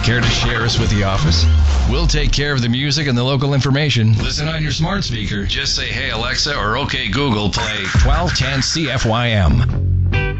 Care to share us with the office? We'll take care of the music and the local information. Listen on your smart speaker. Just say, hey Alexa, or okay Google, play 1210 CFYM.